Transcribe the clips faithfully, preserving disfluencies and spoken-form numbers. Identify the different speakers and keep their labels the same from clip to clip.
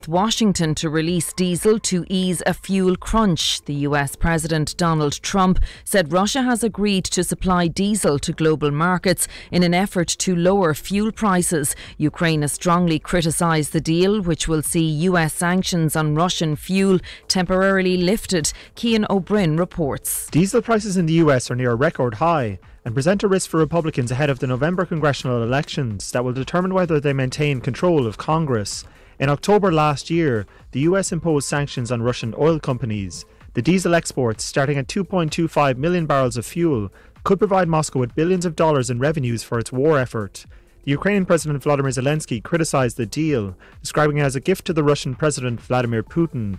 Speaker 1: Washington to release diesel to ease a fuel crunch. The U S President Donald Trump said Russia has agreed to supply diesel to global markets in an effort to lower fuel prices. Ukraine has strongly criticised the deal, which will see U S sanctions on Russian fuel temporarily lifted. Cian O'Brien reports.
Speaker 2: Diesel prices in the U S are near a record high and present a risk for Republicans ahead of the November congressional elections that will determine whether they maintain control of Congress. In October last year, the U S imposed sanctions on Russian oil companies. The diesel exports, starting at two point two five million barrels of fuel, could provide Moscow with billions of dollars in revenues for its war effort. The Ukrainian President Volodymyr Zelensky criticised the deal, describing it as a gift to the Russian President Vladimir Putin.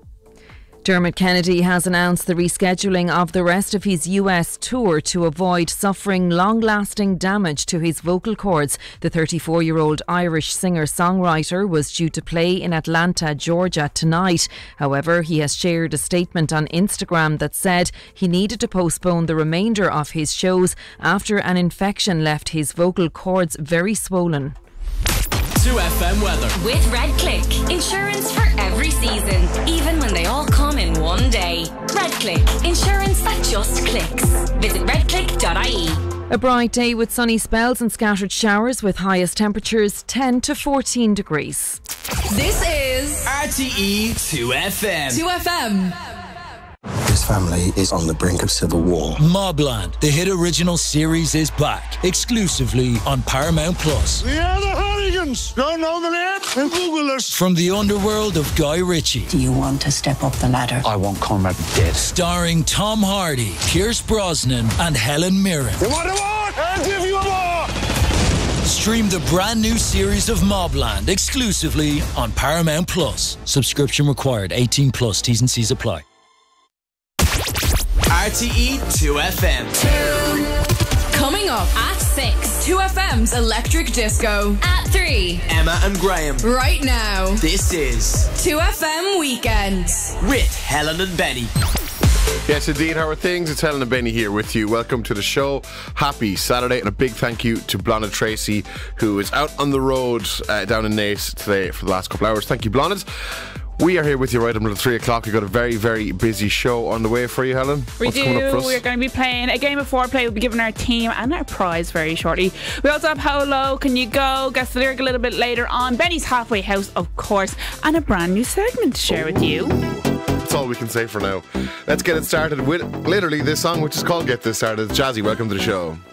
Speaker 1: Dermot Kennedy has announced the rescheduling of the rest of his U S tour to avoid suffering long-lasting damage to his vocal cords. The thirty-four-year-old Irish singer-songwriter was due to play in Atlanta, Georgia tonight. However, he has shared a statement on Instagram that said he needed to postpone the remainder of his shows after an infection left his vocal cords very swollen.
Speaker 3: two F M weather.
Speaker 4: With RedClick. Insurance for every season, even when they all come in one day. RedClick. Insurance that just clicks. Visit red click dot I E.
Speaker 1: A bright day with sunny spells and scattered showers with highest temperatures ten to fourteen degrees.
Speaker 5: This is
Speaker 3: R T E two F M.
Speaker 5: two F M.
Speaker 6: This family is on the brink of civil war.
Speaker 7: Mobland, the hit original series, is back exclusively on Paramount Plus.
Speaker 8: We are the Hardigans. Don't know the name? Then Google us.
Speaker 7: From the underworld of Guy Ritchie.
Speaker 9: Do you want to step up the ladder?
Speaker 6: I want Conrad dead.
Speaker 7: Starring Tom Hardy, Pierce Brosnan, and Helen Mirren.
Speaker 8: You want a more? I'll give you a more.
Speaker 7: Stream the brand new series of Mobland exclusively on Paramount Plus. Subscription required. eighteen plus. T's and C's apply.
Speaker 3: R T E two F M.
Speaker 5: Coming up at six. two F M's Electric Disco.
Speaker 4: At three.
Speaker 3: Emma and Graham.
Speaker 5: Right now.
Speaker 3: This is
Speaker 5: two F M Weekends.
Speaker 3: with Helen and Benny.
Speaker 10: Yes, indeed. How are things? It's Helen and Benny here with you. Welcome to the show. Happy Saturday, and a big thank you to Blonde Tracy, who is out on the road uh, down in Naas today for the last couple hours. Thank you, Blonde. We are here with you right until three o'clock. We've got a very, very busy show on the way for you, Helen.
Speaker 11: We
Speaker 10: What's
Speaker 11: do.
Speaker 10: coming up for us?
Speaker 11: We're going to be playing a game of foreplay. We'll be giving our team and our prize very shortly. We also have How Low Can You Go? Guess the lyric a little bit later on. Benny's Halfway House, of course, and a brand new segment to share Ooh. with you.
Speaker 10: That's all we can say for now. Let's get it started with literally this song, which is called Get This Started. Jazzy, welcome to the show.